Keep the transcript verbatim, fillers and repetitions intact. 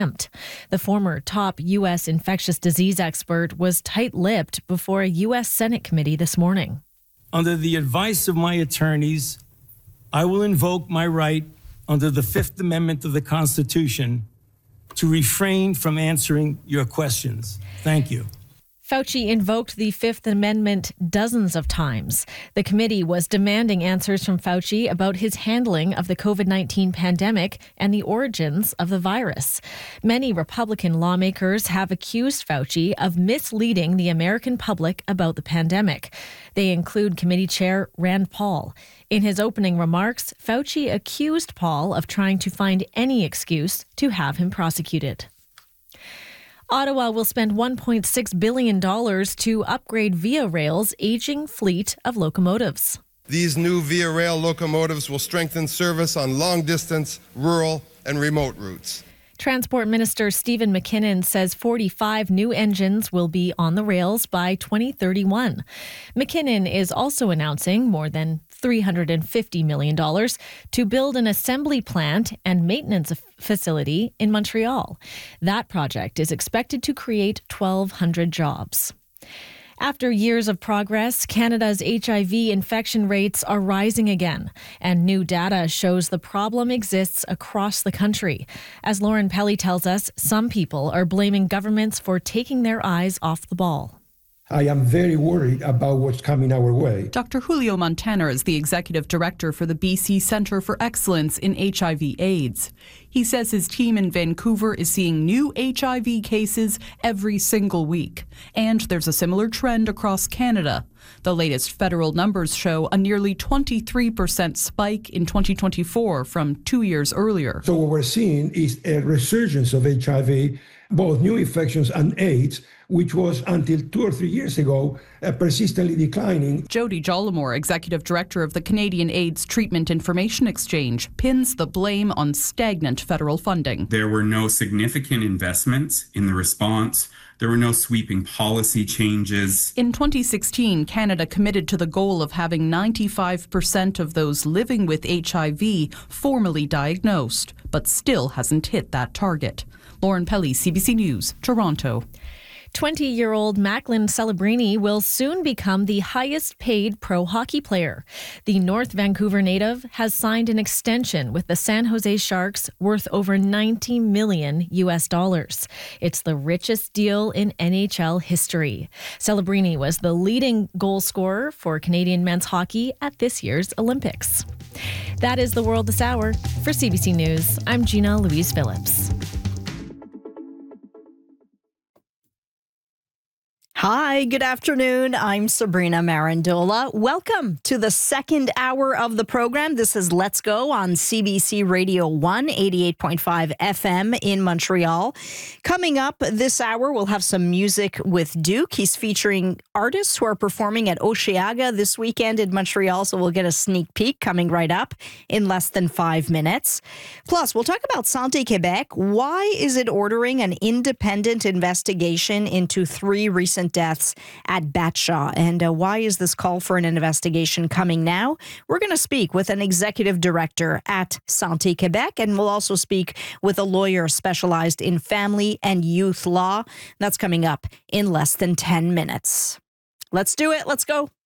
The former top U S infectious disease expert was tight-lipped before a U S Senate committee this morning. Under the advice of my attorneys, I will invoke my right under the Fifth Amendment of the Constitution to refrain from answering your questions. Thank you. Fauci invoked the Fifth Amendment dozens of times. The committee was demanding answers from Fauci about his handling of the covid nineteen pandemic and the origins of the virus. Many Republican lawmakers have accused Fauci of misleading the American public about the pandemic. They include Committee Chair Rand Paul. In his opening remarks, Fauci accused Paul of trying to find any excuse to have him prosecuted. Ottawa will spend one point six billion dollars to upgrade Via Rail's aging fleet of locomotives. These new Via Rail locomotives will strengthen service on long-distance, rural, and remote routes. Transport Minister Stephen McKinnon says forty-five new engines will be on the rails by twenty thirty-one. McKinnon is also announcing more than three hundred fifty million dollars to build an assembly plant and maintenance facility in Montreal. That project is expected to create twelve hundred jobs. After years of progress, Canada's H I V infection rates are rising again, and new data shows the problem exists across the country. As Lauren Pelly tells us, some people are blaming governments for taking their eyes off the ball. I am very worried about what's coming our way. Doctor Julio Montana is the executive director for the B C Centre for Excellence in H I V AIDS. He says his team in Vancouver is seeing new H I V cases every single week. And there's a similar trend across Canada. The latest federal numbers show a nearly twenty-three percent spike in twenty twenty-four from two years earlier. So what we're seeing is a resurgence of H I V, both new infections and AIDS, which was until two or three years ago uh, persistently declining. Jody Jollimore, executive director of the Canadian AIDS Treatment Information Exchange, pins the blame on stagnant federal funding. There were no significant investments in the response. There were no sweeping policy changes. In twenty sixteen, Canada committed to the goal of having ninety-five percent of those living with H I V formally diagnosed, but still hasn't hit that target. Lauren Pelly, C B C News, Toronto. twenty-year-old Macklin Celebrini will soon become the highest-paid pro hockey player. The North Vancouver native has signed an extension with the San Jose Sharks worth over ninety million U S dollars. It's the richest deal in N H L history. Celebrini was the leading goal scorer for Canadian men's hockey at this year's Olympics. That is the world this hour. For C B C News, I'm Gina Louise Phillips. Hi, good afternoon. I'm Sabrina Marandola. Welcome to the second hour of the program. This is Let's Go on C B C Radio one, eighty-eight point five F M in Montreal. Coming up this hour, we'll have some music with Duke. He's featuring artists who are performing at Osheaga this weekend in Montreal, so we'll get a sneak peek coming right up in less than five minutes. Plus, we'll talk about Santé Québec. Why is it ordering an independent investigation into three recent deaths at Batshaw? And uh, why is this call for an investigation coming now? We're going to speak with an executive director at Santé Québec, and we'll also speak with a lawyer specialized in family and youth law. That's coming up in less than ten minutes. Let's do it. Let's go.